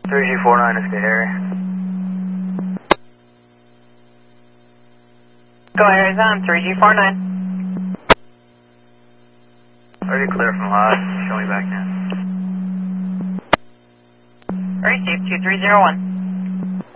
3G49 is good, Harry. Go Arizona, 3G49. Already clear from Lodge. Show me back now. Received 2301.